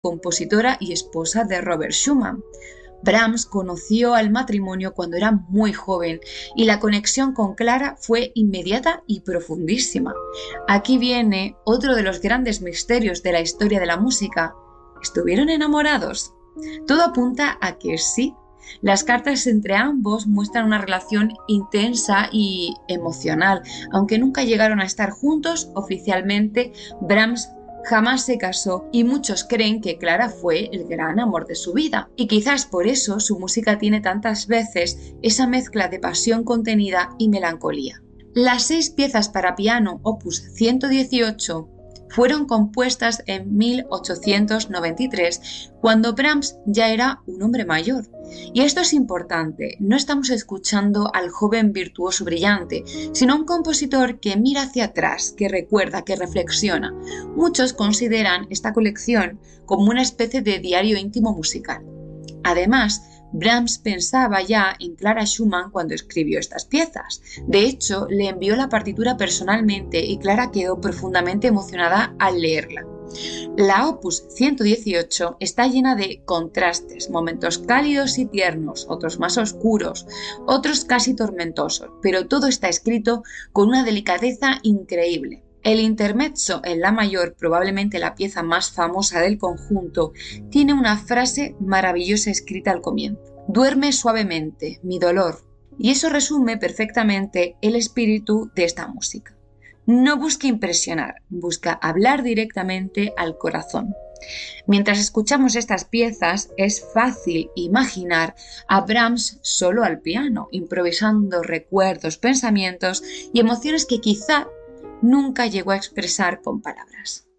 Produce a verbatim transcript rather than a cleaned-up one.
compositora y esposa de Robert Schumann. Brahms conoció al matrimonio cuando era muy joven y la conexión con Clara fue inmediata y profundísima. Aquí viene otro de los grandes misterios de la historia de la música. ¿Estuvieron enamorados? Todo apunta a que sí. Las cartas entre ambos muestran una relación intensa y emocional, aunque nunca llegaron a estar juntos oficialmente. Brahms jamás se casó y muchos creen que Clara fue el gran amor de su vida, y quizás por eso su música tiene tantas veces esa mezcla de pasión contenida y melancolía. Las seis piezas para piano opus ciento dieciocho fueron compuestas en mil ochocientos noventa y tres, cuando Brahms ya era un hombre mayor. Y esto es importante, no estamos escuchando al joven virtuoso brillante, sino a un compositor que mira hacia atrás, que recuerda, que reflexiona. Muchos consideran esta colección como una especie de diario íntimo musical. Además, Brahms pensaba ya en Clara Schumann cuando escribió estas piezas. De hecho, le envió la partitura personalmente y Clara quedó profundamente emocionada al leerla. La opus ciento dieciocho está llena de contrastes, momentos cálidos y tiernos, otros más oscuros, otros casi tormentosos, pero todo está escrito con una delicadeza increíble. El intermezzo en la mayor, probablemente la pieza más famosa del conjunto, tiene una frase maravillosa escrita al comienzo. Duerme suavemente, mi dolor. Y eso resume perfectamente el espíritu de esta música. No busca impresionar, busca hablar directamente al corazón. Mientras escuchamos estas piezas, es fácil imaginar a Brahms solo al piano, improvisando recuerdos, pensamientos y emociones que quizá nunca llegó a expresar con palabras.